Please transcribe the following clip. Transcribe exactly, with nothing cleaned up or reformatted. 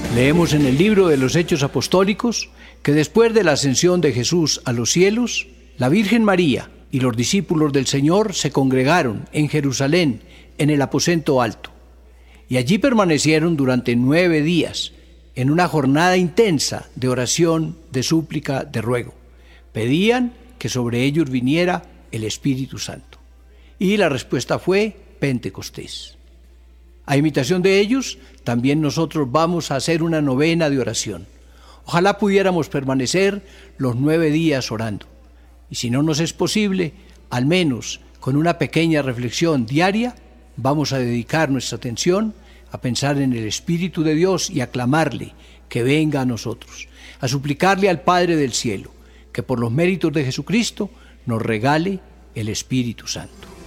Leemos en el libro de los Hechos Apostólicos que después de la ascensión de Jesús a los cielos, la Virgen María y los discípulos del Señor se congregaron en Jerusalén en el aposento alto, y allí permanecieron durante nueve días en una jornada intensa de oración, de súplica, de ruego. Pedían que sobre ellos viniera el Espíritu Santo. Y la respuesta fue Pentecostés. A imitación de ellos, también nosotros vamos a hacer una novena de oración. Ojalá pudiéramos permanecer los nueve días orando. Y si no nos es posible, al menos con una pequeña reflexión diaria, vamos a dedicar nuestra atención a pensar en el Espíritu de Dios y a clamarle que venga a nosotros, a suplicarle al Padre del cielo que por los méritos de Jesucristo nos regale el Espíritu Santo.